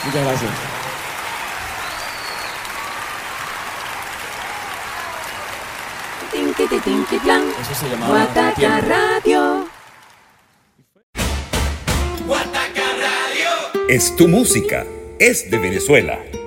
Muchas gracias. Eso se llamaba Guataca tiempo. Radio. Es tu música, es de Venezuela.